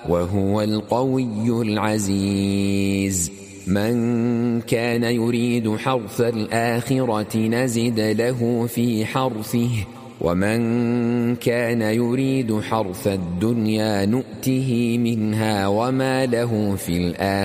وهو القوي العزيز. من كان يريد حرث الآخرة نزد له في حرثه ومن كان يريد حرث الدنيا نؤته منها وما له في الآخرة